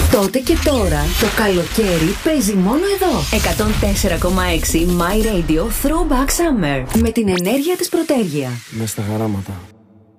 Τότε και τώρα το καλοκαίρι παίζει μόνο εδώ. 104,6 My Radio Throwback Summer. Με την ενέργεια της Πρωτέργεια. Μες στα χαράματα.